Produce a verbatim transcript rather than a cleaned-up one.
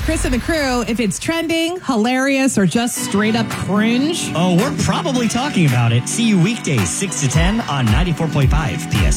Chris and the crew, if it's trending, hilarious, or just straight up cringe. Oh, we're probably talking about it. See you weekdays, six to ten on ninety-four point five P S